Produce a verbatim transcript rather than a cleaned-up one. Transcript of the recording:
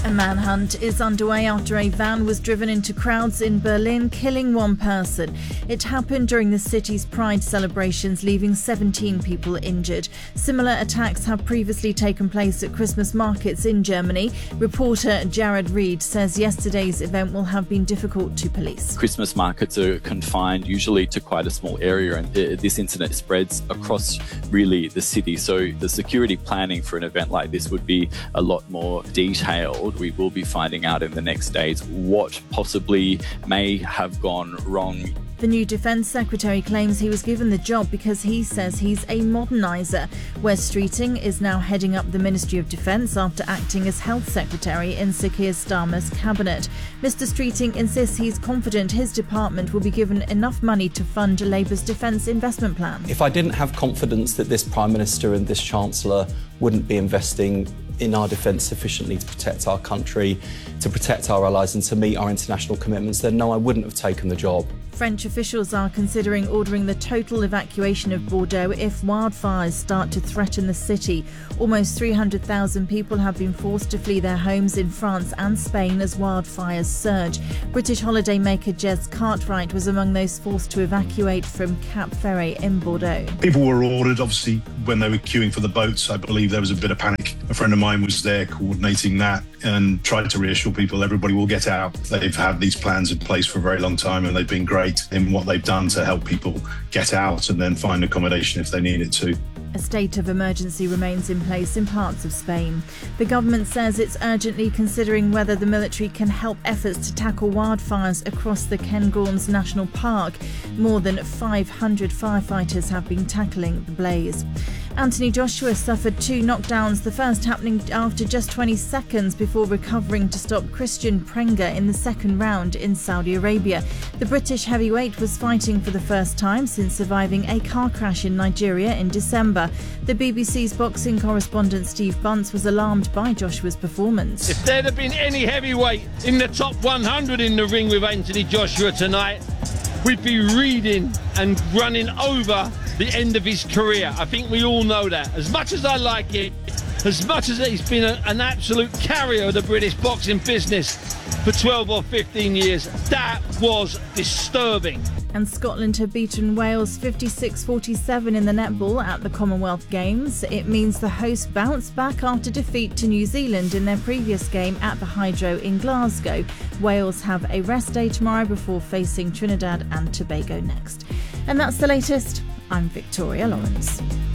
A manhunt is underway after a van was driven into crowds in Berlin, killing one person. It happened during the city's Pride celebrations, leaving seventeen people injured. Similar attacks have previously taken place at Christmas markets in Germany. Reporter Jared Reed says yesterday's event will have been difficult to police. Christmas markets are confined usually to quite a small area, and this incident spreads across really the city. So the security planning for an event like this would be a lot more detailed. We will be finding out in the next days what possibly may have gone wrong. The new Defence Secretary claims he was given the job because he says he's a moderniser. Wes Streeting is now heading up the Ministry of Defence after acting as Health Secretary in Sir Keir Starmer's cabinet. Mister Streeting insists he's confident his department will be given enough money to fund Labour's defence investment plan. If I didn't have confidence that this Prime Minister and this Chancellor wouldn't be investing in our defence sufficiently to protect our country, to protect our allies and to meet our international commitments, then no, I wouldn't have taken the job. French officials are considering ordering the total evacuation of Bordeaux if wildfires start to threaten the city. Almost three hundred thousand people have been forced to flee their homes in France and Spain as wildfires surge. British holidaymaker Jez Cartwright was among those forced to evacuate from Cap Ferret in Bordeaux. People were ordered, obviously, when they were queuing for the boats. I believe there was a bit of panic. A friend of mine was there coordinating that and tried to reassure people everybody will get out. They've had these plans in place for a very long time and they've been great in what they've done to help people get out and then find accommodation if they need it to. A state of emergency remains in place in parts of Spain. The government says it's urgently considering whether the military can help efforts to tackle wildfires across the Cairngorms National Park. More than five hundred firefighters have been tackling the blaze. Anthony Joshua suffered two knockdowns, the first happening after just twenty seconds before recovering to stop Christian Prenga in the second round in Saudi Arabia. The British heavyweight was fighting for the first time since surviving a car crash in Nigeria in December. The B B C's boxing correspondent Steve Bunce was alarmed by Joshua's performance. If there'd have been any heavyweight in the top one hundred in the ring with Anthony Joshua tonight, we'd be reading and running over the end of his career. I think we all know that. As much as I like it, as much as he's been a, an absolute carrier of the British boxing business for twelve or fifteen years, that was disturbing. And Scotland have beaten Wales fifty-six forty-seven in the netball at the Commonwealth Games. It means the hosts bounced back after defeat to New Zealand in their previous game at the Hydro in Glasgow. Wales have a rest day tomorrow before facing Trinidad and Tobago next. And that's the latest. I'm Victoria Lawrence.